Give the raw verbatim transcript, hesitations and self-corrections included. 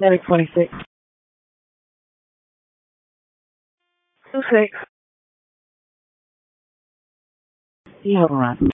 Medic twenty-six. two six. You have a run.